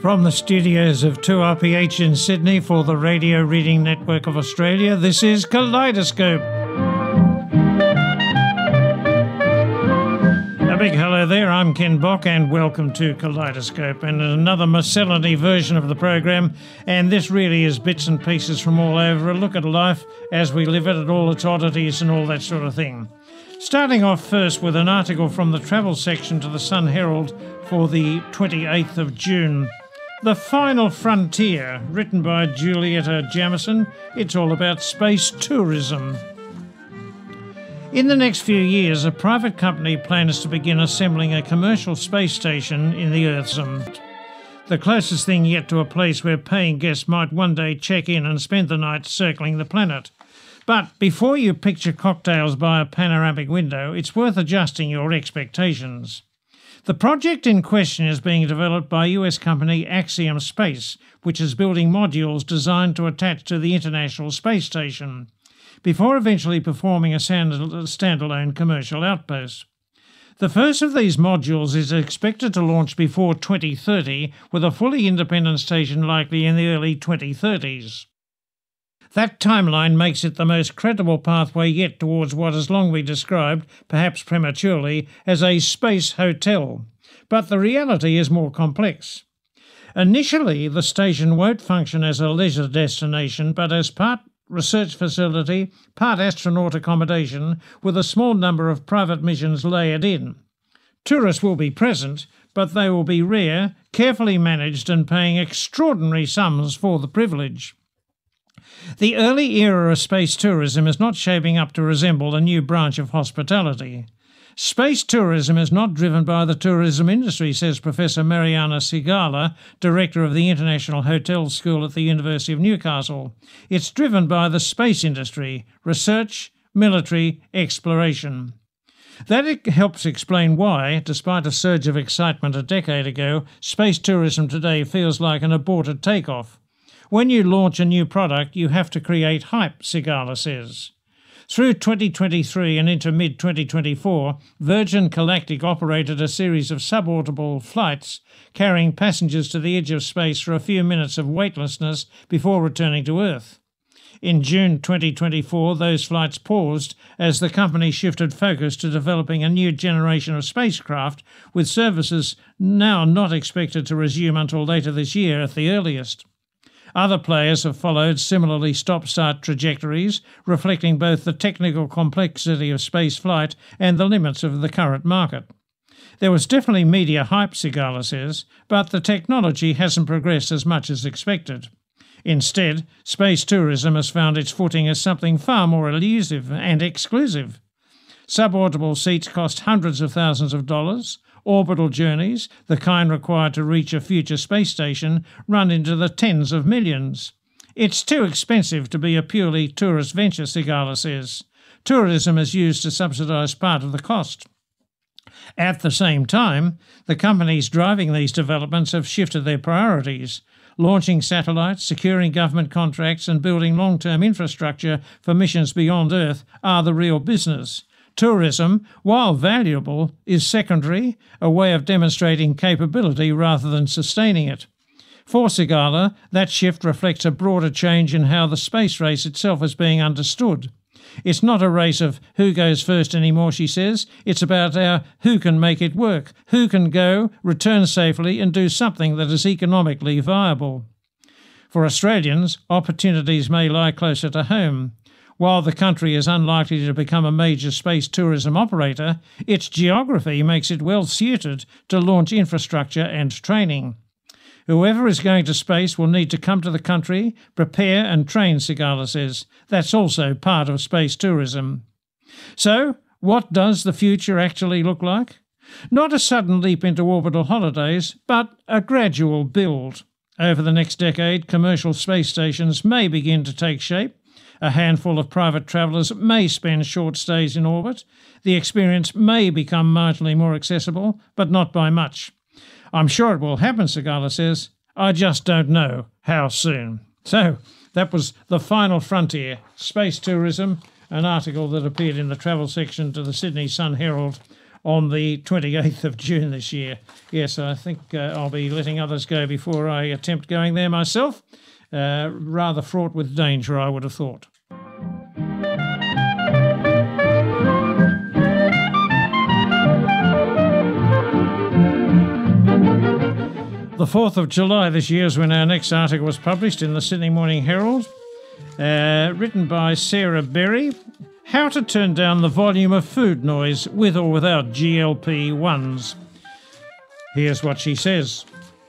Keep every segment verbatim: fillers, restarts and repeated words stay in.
From the studios of two R P H in Sydney for the Radio Reading Network of Australia, this is Kaleidoscope. A big hello there, I'm Ken Bock and welcome to Kaleidoscope and another miscellany version of the program, and this really is bits and pieces from all over, a look at life as we live it, at all its oddities and all that sort of thing. Starting off first with an article from the travel section to the Sun Herald for the twenty-eighth of June. The Final Frontier, written by Julieta Jamieson. It's all about space tourism. In the next few years, a private company plans to begin assembling a commercial space station in the Earth's orbit. The closest thing yet to a place where paying guests might one day check in and spend the night circling the planet. But before you picture cocktails by a panoramic window, it's worth adjusting your expectations. The project in question is being developed by U S company Axiom Space, which is building modules designed to attach to the International Space Station, before eventually performing a standalone commercial outpost. The first of these modules is expected to launch before twenty thirty, with a fully independent station likely in the early twenty thirties. That timeline makes it the most credible pathway yet towards what has long been described, perhaps prematurely, as a space hotel. But the reality is more complex. Initially, the station won't function as a leisure destination, but as part research facility, part astronaut accommodation, with a small number of private missions layered in. Tourists will be present, but they will be rare, carefully managed and paying extraordinary sums for the privilege. The early era of space tourism is not shaping up to resemble a new branch of hospitality. Space tourism is not driven by the tourism industry, says Professor Mariana Sigala, Director of the International Hotel School at the University of Newcastle. It's driven by the space industry, research, military, exploration. That helps explain why, despite a surge of excitement a decade ago, space tourism today feels like an aborted takeoff. When you launch a new product, you have to create hype, Sigala says. Through twenty twenty-three and into mid twenty twenty-four, Virgin Galactic operated a series of suborbital flights carrying passengers to the edge of space for a few minutes of weightlessness before returning to Earth. In June twenty twenty-four, those flights paused as the company shifted focus to developing a new generation of spacecraft, with services now not expected to resume until later this year at the earliest. Other players have followed similarly stop-start trajectories, reflecting both the technical complexity of space flight and the limits of the current market. There was definitely media hype, Sigala says, but the technology hasn't progressed as much as expected. Instead, space tourism has found its footing as something far more elusive and exclusive. Suborbital seats cost hundreds of thousands of dollars. Orbital journeys, the kind required to reach a future space station, run into the tens of millions. It's too expensive to be a purely tourist venture, Sigala says. Tourism is used to subsidise part of the cost. At the same time, the companies driving these developments have shifted their priorities. Launching satellites, securing government contracts and building long-term infrastructure for missions beyond Earth are the real business. Tourism, while valuable, is secondary, a way of demonstrating capability rather than sustaining it. For Sigala, that shift reflects a broader change in how the space race itself is being understood. It's not a race of who goes first anymore, she says. It's about our who can make it work, who can go, return safely and do something that is economically viable. For Australians, opportunities may lie closer to home. While the country is unlikely to become a major space tourism operator, its geography makes it well suited to launch infrastructure and training. Whoever is going to space will need to come to the country, prepare and train, Sigala says. That's also part of space tourism. So, what does the future actually look like? Not a sudden leap into orbital holidays, but a gradual build. Over the next decade, commercial space stations may begin to take shape. A handful of private travellers may spend short stays in orbit. The experience may become marginally more accessible, but not by much. I'm sure it will happen, Sigala says. I just don't know how soon. So, that was The Final Frontier, Space Tourism, an article that appeared in the travel section to the Sydney Sun Herald on the twenty-eighth of June this year. Yes, I think uh, I'll be letting others go before I attempt going there myself. Uh, rather fraught with danger, I would have thought. The fourth of July this year is when our next article was published in the Sydney Morning Herald, uh, written by Sarah Berry. How to turn down the volume of food noise with or without G L P ones. Here's what she says.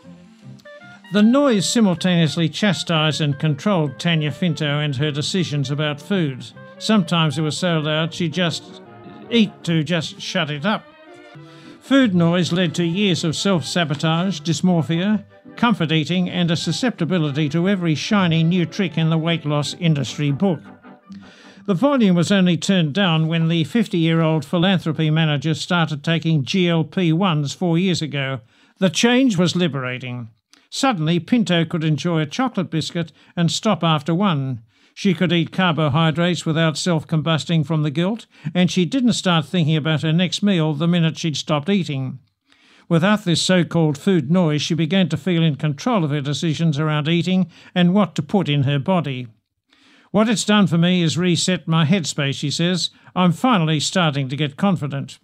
The noise simultaneously chastised and controlled Tanya Finto and her decisions about food. Sometimes it was so loud she'd just eat to just shut it up. Food noise led to years of self-sabotage, dysmorphia, comfort eating and a susceptibility to every shiny new trick in the weight loss industry book. The volume was only turned down when the fifty-year-old philanthropy manager started taking G L P ones four years ago. The change was liberating. Suddenly, Pinto could enjoy a chocolate biscuit and stop after one. She could eat carbohydrates without self-combusting from the guilt, and she didn't start thinking about her next meal the minute she'd stopped eating. Without this so-called food noise, she began to feel in control of her decisions around eating and what to put in her body. What it's done for me is reset my headspace, she says. I'm finally starting to get confident.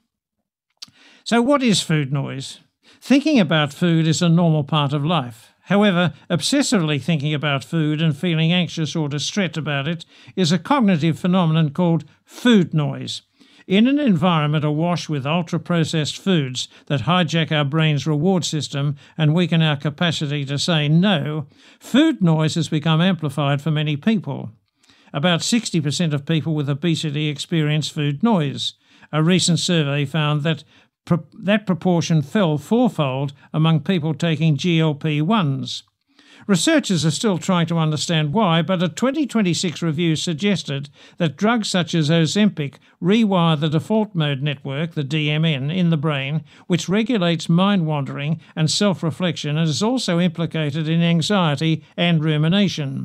So what is food noise? Thinking about food is a normal part of life. However, obsessively thinking about food and feeling anxious or distressed about it is a cognitive phenomenon called food noise. In an environment awash with ultra-processed foods that hijack our brain's reward system and weaken our capacity to say no, food noise has become amplified for many people. About sixty percent of people with obesity experience food noise. A recent survey found that Pro- that proportion fell fourfold among people taking G L P ones. Researchers are still trying to understand why, but a twenty twenty-six review suggested that drugs such as Ozempic rewire the default mode network, the D M N, in the brain, which regulates mind-wandering and self-reflection and is also implicated in anxiety and rumination.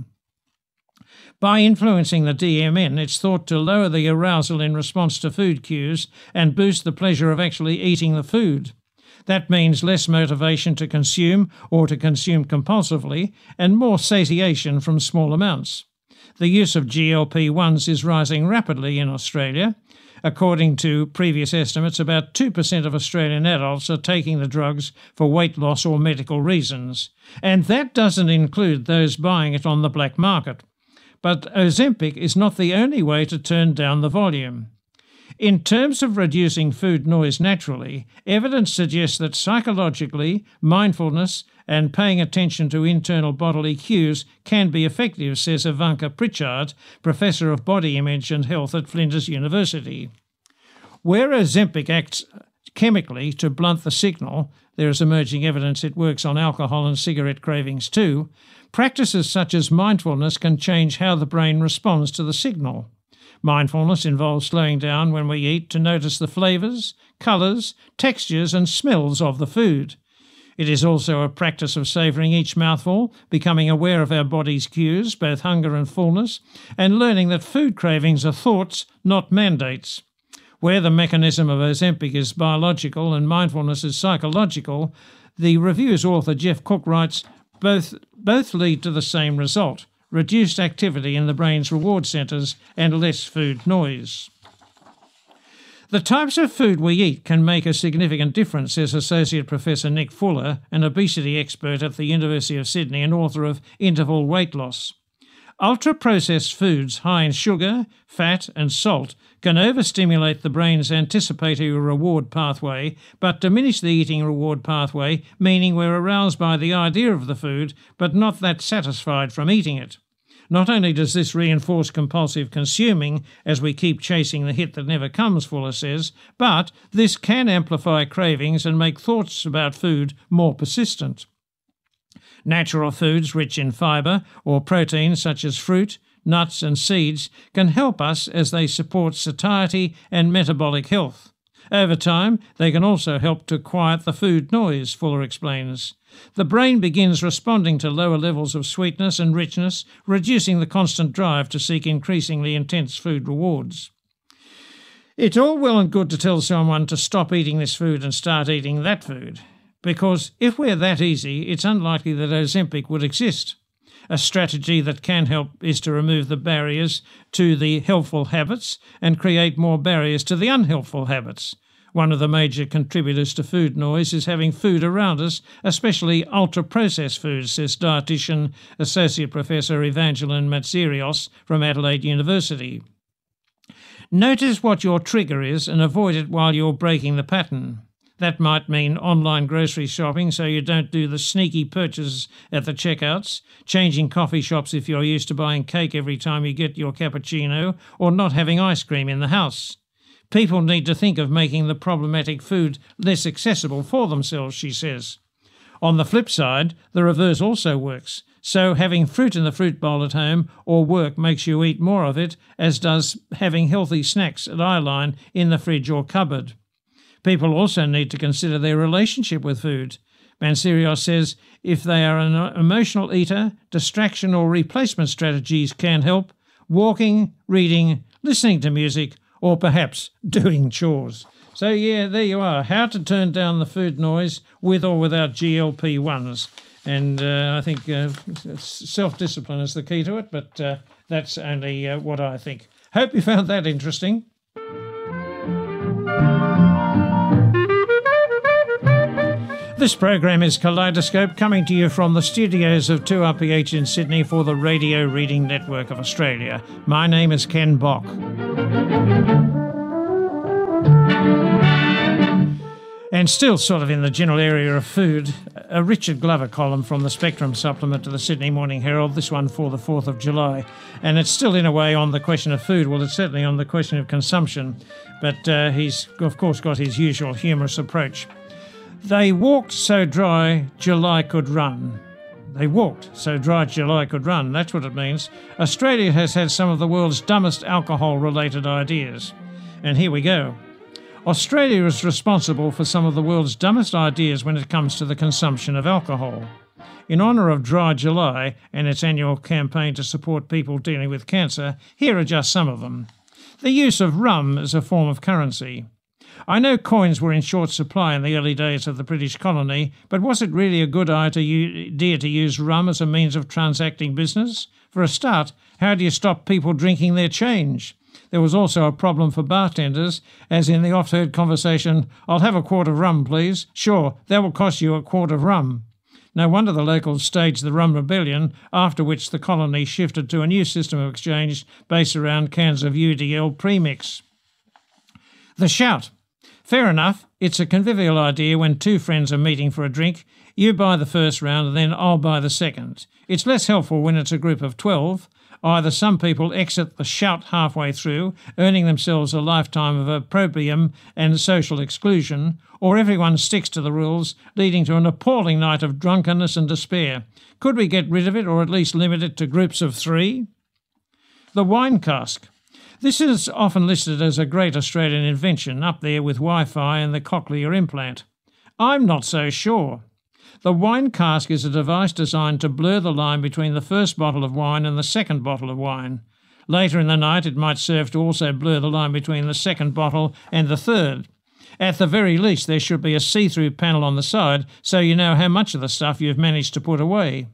By influencing the D M N, it's thought to lower the arousal in response to food cues and boost the pleasure of actually eating the food. That means less motivation to consume or to consume compulsively and more satiation from small amounts. The use of G L P ones is rising rapidly in Australia. According to previous estimates, about two percent of Australian adults are taking the drugs for weight loss or medical reasons. And that doesn't include those buying it on the black market. But Ozempic is not the only way to turn down the volume. In terms of reducing food noise naturally, evidence suggests that psychologically, mindfulness and paying attention to internal bodily cues can be effective, says Ivanka Pritchard, Professor of Body Image and Health at Flinders University. Where Ozempic acts chemically to blunt the signal, there is emerging evidence it works on alcohol and cigarette cravings too, practices such as mindfulness can change how the brain responds to the signal. Mindfulness involves slowing down when we eat to notice the flavours, colours, textures and smells of the food. It is also a practice of savouring each mouthful, becoming aware of our body's cues, both hunger and fullness, and learning that food cravings are thoughts, not mandates. Where the mechanism of Ozempic is biological and mindfulness is psychological, the review's author Jeff Cook writes, both, both lead to the same result, reduced activity in the brain's reward centres and less food noise. The types of food we eat can make a significant difference, says Associate Professor Nick Fuller, an obesity expert at the University of Sydney and author of Interval Weight Loss. Ultra-processed foods high in sugar, fat and salt can overstimulate the brain's anticipatory reward pathway but diminish the eating reward pathway, meaning we're aroused by the idea of the food but not that satisfied from eating it. Not only does this reinforce compulsive consuming as we keep chasing the hit that never comes, Fuller says, but this can amplify cravings and make thoughts about food more persistent. Natural foods rich in fibre or protein such as fruit, nuts and seeds can help us as they support satiety and metabolic health. Over time, they can also help to quiet the food noise, Fuller explains. The brain begins responding to lower levels of sweetness and richness, reducing the constant drive to seek increasingly intense food rewards. It's all well and good to tell someone to stop eating this food and start eating that food, because if we're that easy, it's unlikely that Ozempic would exist. A strategy that can help is to remove the barriers to the helpful habits and create more barriers to the unhelpful habits. One of the major contributors to food noise is having food around us, especially ultra-processed foods, says dietitian Associate Professor Evangeline Matsirios from Adelaide University. Notice what your trigger is and avoid it while you're breaking the pattern. That might mean online grocery shopping so you don't do the sneaky purchases at the checkouts, changing coffee shops if you're used to buying cake every time you get your cappuccino, or not having ice cream in the house. People need to think of making the problematic food less accessible for themselves, she says. On the flip side, the reverse also works. So having fruit in the fruit bowl at home or work makes you eat more of it, as does having healthy snacks at eyeline in the fridge or cupboard. People also need to consider their relationship with food. Mansirios says if they are an emotional eater, distraction or replacement strategies can help. Walking, reading, listening to music, or perhaps doing chores. So yeah, there you are. How to turn down the food noise with or without G L P ones. And uh, I think uh, self-discipline is the key to it, but uh, that's only uh, what I think. Hope you found that interesting. This program is Kaleidoscope, coming to you from the studios of two R P H in Sydney for the Radio Reading Network of Australia. My name is Ken Bock. And still sort of in the general area of food, a Richard Glover column from the Spectrum supplement to the Sydney Morning Herald, this one for the fourth of July. And it's still in a way on the question of food. Well, it's certainly on the question of consumption, but uh, he's of course got his usual humorous approach. They walked so dry July could run. They walked so dry July could run. That's what it means. Australia has had some of the world's dumbest alcohol-related ideas. And here we go. Australia is responsible for some of the world's dumbest ideas when it comes to the consumption of alcohol. In honour of Dry July and its annual campaign to support people dealing with cancer, here are just some of them. The use of rum as a form of currency. I know coins were in short supply in the early days of the British colony, but was it really a good idea to use rum as a means of transacting business? For a start, how do you stop people drinking their change? There was also a problem for bartenders, as in the oft-heard conversation, "I'll have a quart of rum, please." "Sure, that will cost you a quart of rum." No wonder the locals staged the Rum Rebellion, after which the colony shifted to a new system of exchange based around cans of U D L premix. The shout. Fair enough, it's a convivial idea when two friends are meeting for a drink. You buy the first round and then I'll buy the second. It's less helpful when it's a group of twelve. Either some people exit the shout halfway through, earning themselves a lifetime of opprobrium and social exclusion, or everyone sticks to the rules, leading to an appalling night of drunkenness and despair. Could we get rid of it, or at least limit it to groups of three? The wine cask. This is often listed as a great Australian invention, up there with Wi-Fi and the cochlear implant. I'm not so sure. The wine cask is a device designed to blur the line between the first bottle of wine and the second bottle of wine. Later in the night, it might serve to also blur the line between the second bottle and the third. At the very least, there should be a see-through panel on the side so you know how much of the stuff you've managed to put away.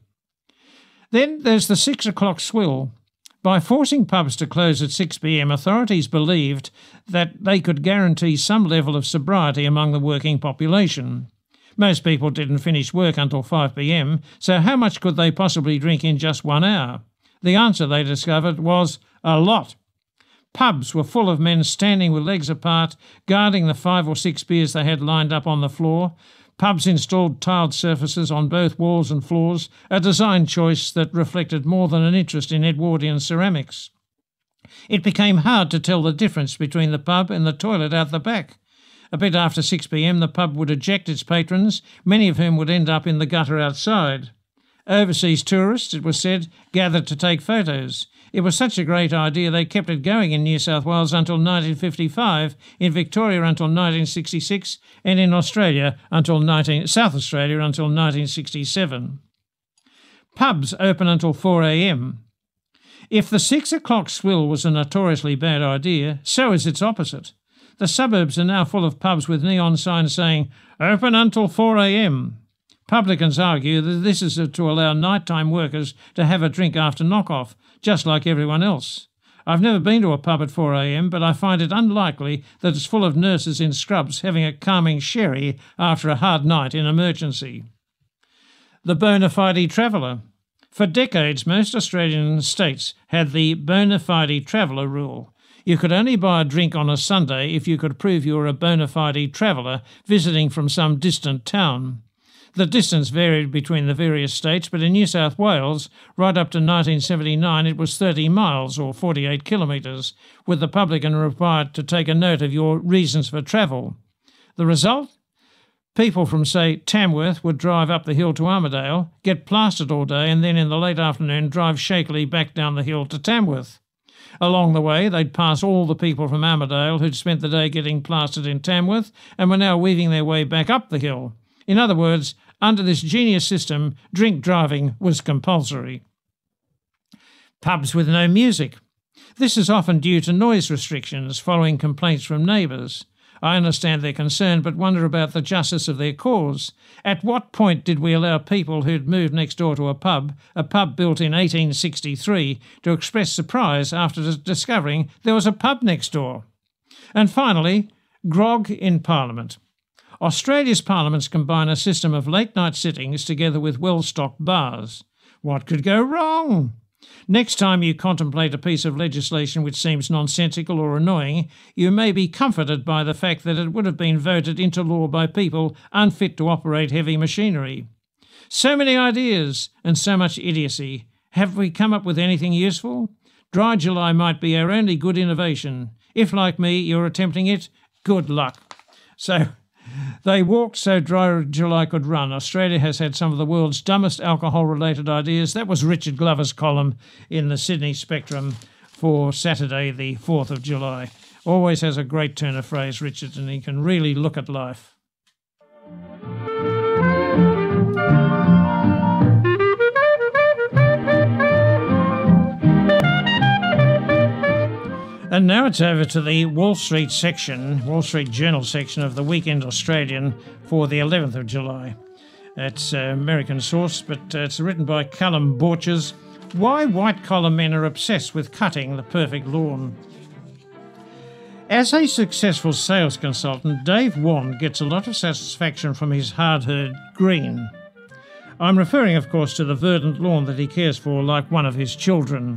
Then there's the six o'clock swill. By forcing pubs to close at six p m, authorities believed that they could guarantee some level of sobriety among the working population. Most people didn't finish work until five p m, so how much could they possibly drink in just one hour? The answer, they discovered, was a lot. Pubs were full of men standing with legs apart, guarding the five or six beers they had lined up on the floor. Pubs installed tiled surfaces on both walls and floors, a design choice that reflected more than an interest in Edwardian ceramics. It became hard to tell the difference between the pub and the toilet out the back. A bit after six p m, the pub would eject its patrons, many of whom would end up in the gutter outside. Overseas tourists, it was said, gathered to take photos. It was such a great idea they kept it going in New South Wales until nineteen fifty-five, in Victoria until nineteen sixty-six, and in Australia until nineteen South Australia until nineteen sixty-seven. Pubs open until four a m. If the six o'clock swill was a notoriously bad idea, so is its opposite. The suburbs are now full of pubs with neon signs saying, "Open until four a m" Publicans argue that this is to allow nighttime workers to have a drink after knock-off, just like everyone else. I've never been to a pub at four a m, but I find it unlikely that it's full of nurses in scrubs having a calming sherry after a hard night in emergency. The bona fide traveller. For decades, most Australian states had the bona fide traveller rule. You could only buy a drink on a Sunday if you could prove you were a bona fide traveller visiting from some distant town. The distance varied between the various states, but in New South Wales, right up to nineteen seventy-nine, it was thirty miles or forty-eight kilometres, with the publican required to take a note of your reasons for travel. The result? People from, say, Tamworth would drive up the hill to Armidale, get plastered all day, and then in the late afternoon drive shakily back down the hill to Tamworth. Along the way, they'd pass all the people from Armidale who'd spent the day getting plastered in Tamworth and were now weaving their way back up the hill. In other words, under this genius system, drink driving was compulsory. Pubs with no music. This is often due to noise restrictions following complaints from neighbours. I understand their concern, but wonder about the justice of their cause. At what point did we allow people who'd moved next door to a pub, a pub built in eighteen sixty-three, to express surprise after discovering there was a pub next door? And finally, grog in Parliament. Australia's parliaments combine a system of late-night sittings together with well-stocked bars. What could go wrong? Next time you contemplate a piece of legislation which seems nonsensical or annoying, you may be comforted by the fact that it would have been voted into law by people unfit to operate heavy machinery. So many ideas and so much idiocy. Have we come up with anything useful? Dry July might be our only good innovation. If, like me, you're attempting it, good luck. So, they walked so Dry July could run. Australia has had some of the world's dumbest alcohol-related ideas. That was Richard Glover's column in the Sydney Spectrum for Saturday, the fourth of July. Always has a great turn of phrase, Richard, and he can really look at life. And now it's over to the Wall Street section, Wall Street Journal section of the Weekend Australian for the eleventh of July. It's an American source, but uh, it's written by Callum Borchers. Why white-collar men are obsessed with cutting the perfect lawn. As a successful sales consultant, Dave Wan gets a lot of satisfaction from his hard-earned green. I'm referring, of course, to the verdant lawn that he cares for like one of his children.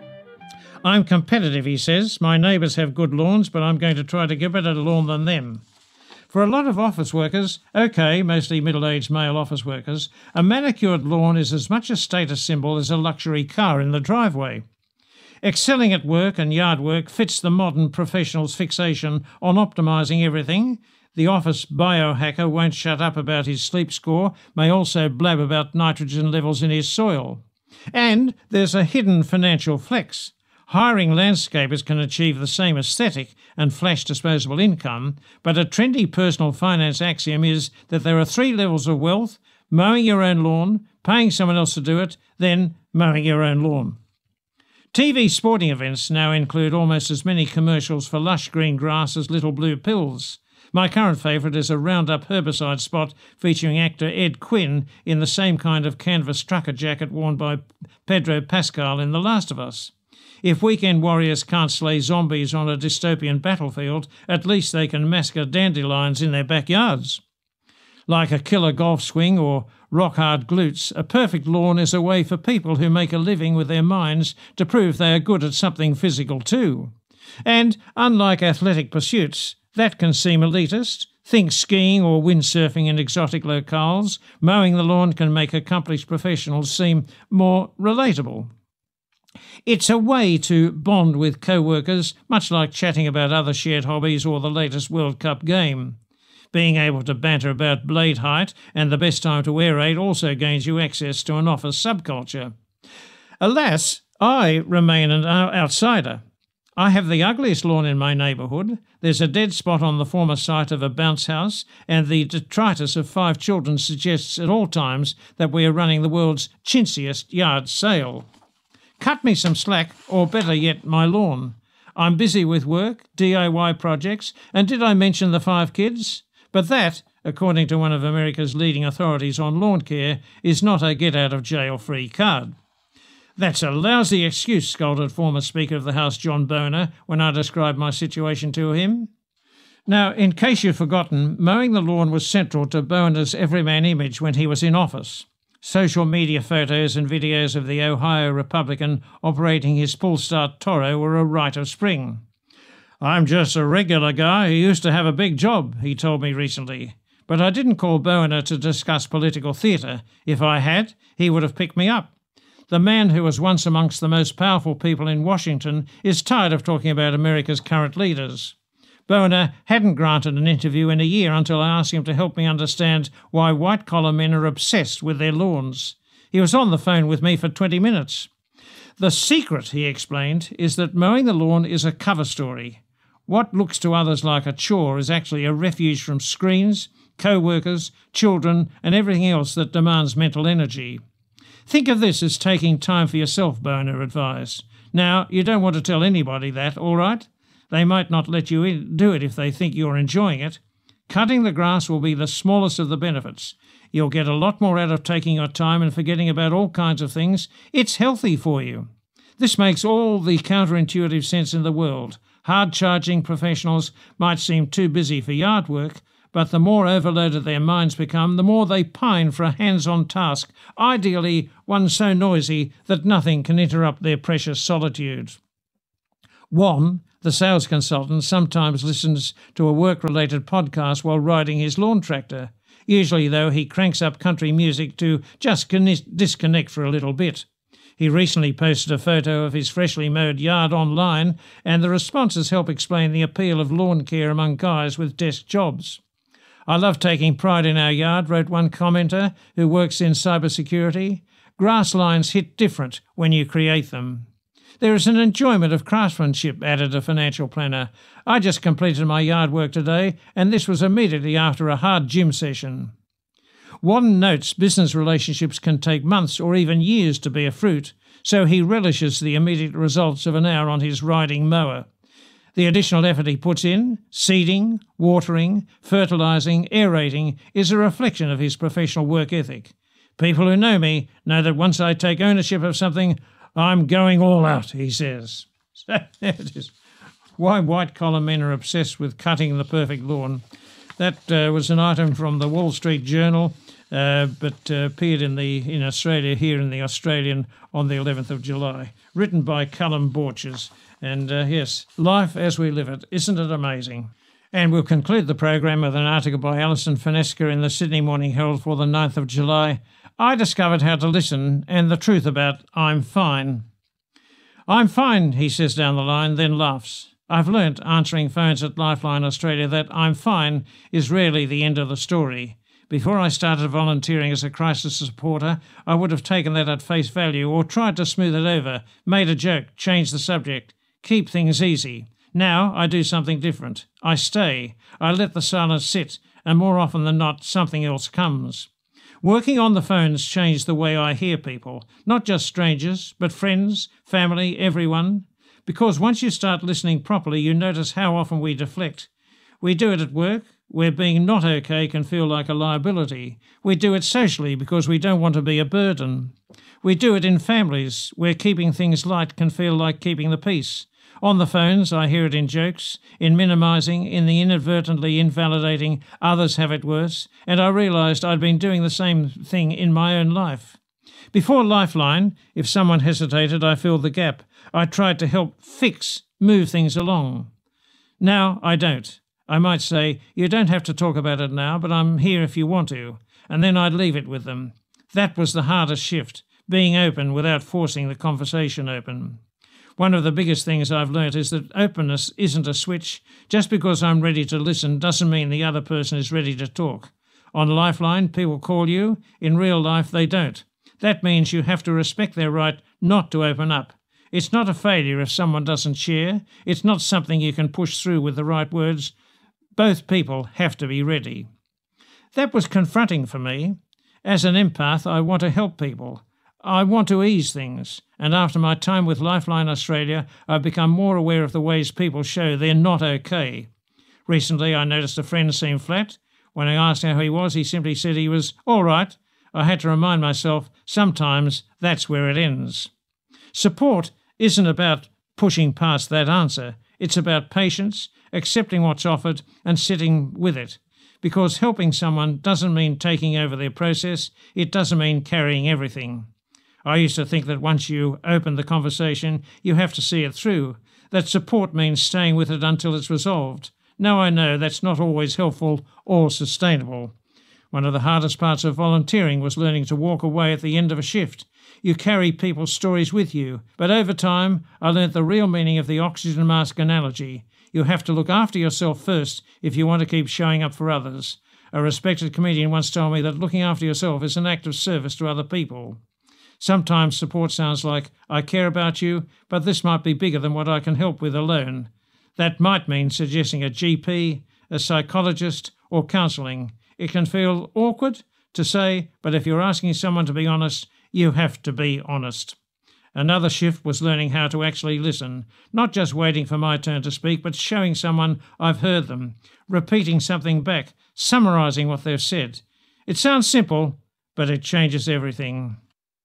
I'm competitive, he says. My neighbours have good lawns, but I'm going to try to get better lawn than them. For a lot of office workers, okay, mostly middle-aged male office workers, a manicured lawn is as much a status symbol as a luxury car in the driveway. Excelling at work and yard work fits the modern professional's fixation on optimising everything. The office biohacker won't shut up about his sleep score, may also blab about nitrogen levels in his soil. And there's a hidden financial flex. Hiring landscapers can achieve the same aesthetic and flash disposable income, but a trendy personal finance axiom is that there are three levels of wealth: mowing your own lawn, paying someone else to do it, then mowing your own lawn. T V sporting events now include almost as many commercials for lush green grass as little blue pills. My current favourite is a Roundup herbicide spot featuring actor Ed Quinn in the same kind of canvas trucker jacket worn by Pedro Pascal in The Last of Us. If weekend warriors can't slay zombies on a dystopian battlefield, at least they can massacre dandelions in their backyards. Like a killer golf swing or rock-hard glutes, a perfect lawn is a way for people who make a living with their minds to prove they are good at something physical too. And, unlike athletic pursuits, that can seem elitist. Think skiing or windsurfing in exotic locales. Mowing the lawn can make accomplished professionals seem more relatable. It's a way to bond with co-workers, much like chatting about other shared hobbies or the latest World Cup game. Being able to banter about blade height and the best time to aerate also gains you access to an office subculture. Alas, I remain an outsider. I have the ugliest lawn in my neighbourhood. There's a dead spot on the former site of a bounce house, and the detritus of five children suggests at all times that we are running the world's chintziest yard sale. Cut me some slack, or better yet, my lawn. I'm busy with work, D I Y projects, and did I mention the five kids? But that, according to one of America's leading authorities on lawn care, is not a get-out-of-jail-free card. That's a lousy excuse, scolded former Speaker of the House John Boehner when I described my situation to him. Now, in case you've forgotten, mowing the lawn was central to Boehner's everyman image when he was in office. Social media photos and videos of the Ohio Republican operating his pull-start Toro were a rite of spring. I'm just a regular guy who used to have a big job, he told me recently. But I didn't call Boehner to discuss political theatre. If I had, he would have picked me up. The man who was once amongst the most powerful people in Washington is tired of talking about America's current leaders. Boehner hadn't granted an interview in a year until I asked him to help me understand why white-collar men are obsessed with their lawns. He was on the phone with me for twenty minutes. The secret, he explained, is that mowing the lawn is a cover story. What looks to others like a chore is actually a refuge from screens, co-workers, children, and everything else that demands mental energy. Think of this as taking time for yourself, Boehner advised. Now, you don't want to tell anybody that, all right? They might not let you in, do it if they think you're enjoying it. Cutting the grass will be the smallest of the benefits. You'll get a lot more out of taking your time and forgetting about all kinds of things. It's healthy for you. This makes all the counterintuitive sense in the world. Hard-charging professionals might seem too busy for yard work, but the more overloaded their minds become, the more they pine for a hands-on task, ideally one so noisy that nothing can interrupt their precious solitude. Juan, the sales consultant, sometimes listens to a work-related podcast while riding his lawn tractor. Usually, though, he cranks up country music to just disconnect for a little bit. He recently posted a photo of his freshly mowed yard online, and the responses help explain the appeal of lawn care among guys with desk jobs. I love taking pride in our yard, wrote one commenter who works in cybersecurity. Grass lines hit different when you create them. There is an enjoyment of craftsmanship, added a financial planner. I just completed my yard work today, and this was immediately after a hard gym session. One notes business relationships can take months or even years to bear fruit, so he relishes the immediate results of an hour on his riding mower. The additional effort he puts in, seeding, watering, fertilising, aerating, is a reflection of his professional work ethic. People who know me know that once I take ownership of something, I'm going all out, he says. So there it is. Why white-collar men are obsessed with cutting the perfect lawn. That uh, was an item from the Wall Street Journal, uh, but uh, appeared in the in Australia, here in the Australian, on the eleventh of July. Written by Callum Borchers. And uh, yes, life as we live it. Isn't it amazing? And we'll conclude the program with an article by Alison Finesca in the Sydney Morning Herald for the ninth of July. I discovered how to listen and the truth about I'm fine. I'm fine, he says down the line, then laughs. I've learnt, answering phones at Lifeline Australia, that I'm fine is rarely the end of the story. Before I started volunteering as a crisis supporter, I would have taken that at face value or tried to smooth it over, made a joke, changed the subject, keep things easy. Now I do something different. I stay. I let the silence sit, and more often than not, something else comes. Working on the phones changed the way I hear people, not just strangers, but friends, family, everyone. Because once you start listening properly, you notice how often we deflect. We do it at work, where being not okay can feel like a liability. We do it socially because we don't want to be a burden. We do it in families, where keeping things light can feel like keeping the peace. On the phones, I hear it in jokes, in minimising, in the inadvertently invalidating others have it worse, and I realised I'd been doing the same thing in my own life. Before Lifeline, if someone hesitated, I filled the gap. I tried to help fix, move things along. Now I don't. I might say, you don't have to talk about it now, but I'm here if you want to, and then I'd leave it with them. That was the hardest shift, being open without forcing the conversation open. One of the biggest things I've learnt is that openness isn't a switch. Just because I'm ready to listen doesn't mean the other person is ready to talk. On Lifeline, people call you. In real life, they don't. That means you have to respect their right not to open up. It's not a failure if someone doesn't share. It's not something you can push through with the right words. Both people have to be ready. That was confronting for me. As an empath, I want to help people. I want to ease things, and after my time with Lifeline Australia, I've become more aware of the ways people show they're not okay. Recently, I noticed a friend seemed flat. When I asked how he was, he simply said he was all right. I had to remind myself, sometimes that's where it ends. Support isn't about pushing past that answer. It's about patience, accepting what's offered, and sitting with it. Because helping someone doesn't mean taking over their process, it doesn't mean carrying everything. I used to think that once you open the conversation, you have to see it through, that support means staying with it until it's resolved. Now I know that's not always helpful or sustainable. One of the hardest parts of volunteering was learning to walk away at the end of a shift. You carry people's stories with you, but over time I learnt the real meaning of the oxygen mask analogy. You have to look after yourself first if you want to keep showing up for others. A respected comedian once told me that looking after yourself is an act of service to other people. Sometimes support sounds like, I care about you, but this might be bigger than what I can help with alone. That might mean suggesting a G P, a psychologist, or counselling. It can feel awkward to say, but if you're asking someone to be honest, you have to be honest. Another shift was learning how to actually listen, not just waiting for my turn to speak, but showing someone I've heard them, repeating something back, summarising what they've said. It sounds simple, but it changes everything.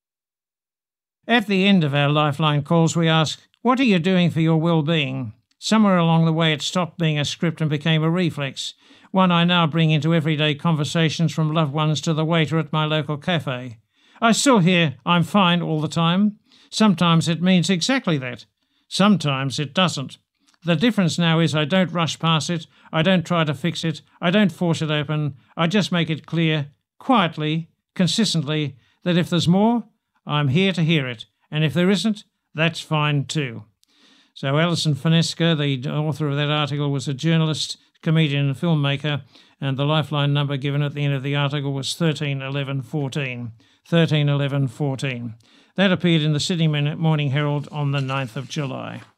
At the end of our Lifeline calls, we ask, what are you doing for your well-being? Somewhere along the way it stopped being a script and became a reflex, one I now bring into everyday conversations from loved ones to the waiter at my local cafe. I still hear, I'm fine all the time. Sometimes it means exactly that. Sometimes it doesn't. The difference now is I don't rush past it, I don't try to fix it, I don't force it open, I just make it clear, quietly, consistently, that if there's more, I'm here to hear it, and if there isn't, that's fine too. So Alison Finesca, the author of that article, was a journalist, comedian and filmmaker, and the Lifeline number given at the end of the article was thirteen eleven fourteen. thirteen eleven fourteen. That appeared in the Sydney Morning Herald on the ninth of July.